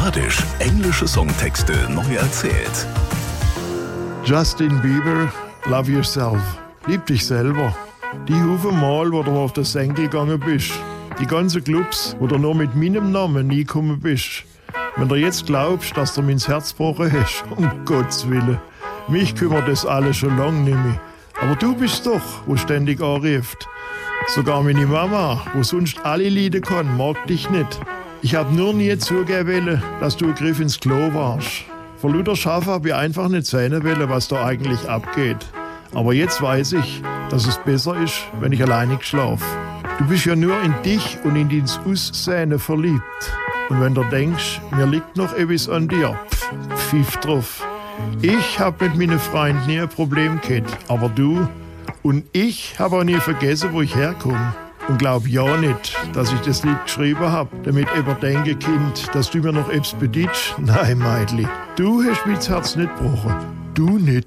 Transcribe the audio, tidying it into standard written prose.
Badisch, englische Songtexte neu erzählt. Justin Bieber, Love Yourself. Lieb dich selber. Die Haufen Mal, wo du auf den Senkel gegangen bist. Die ganzen Clubs, wo du nur mit meinem Namen nie gekommen bist. Wenn du jetzt glaubst, dass du mir ins Herz gebrochen hast, um Gottes Willen. Mich kümmert das alles schon lange nicht mehr. Aber du bist doch, wo ständig anruft. Sogar meine Mama, wo sonst alle Lieder kann, mag dich nicht. Ich hab nur nie zugeben wollen, dass du ein Griff ins Klo warst. Vor lauter Schaffen hab ich einfach nicht sehen wollen, was da eigentlich abgeht. Aber jetzt weiß ich, dass es besser ist, wenn ich alleine schlafe. Du bist ja nur in dich und in dein Aussehen verliebt. Und wenn du denkst, mir liegt noch etwas an dir, pfiff drauf. Ich hab mit meinen Freunden nie ein Problem gehabt, aber du und ich hab auch nie vergessen, wo ich herkomme. Und glaub ja nicht, dass ich das Lied geschrieben hab, damit überdenke, Kind, dass du mir noch etwas beditsch. Nein, Meidli, du hast mir das Herz nicht gebrochen. Du nicht.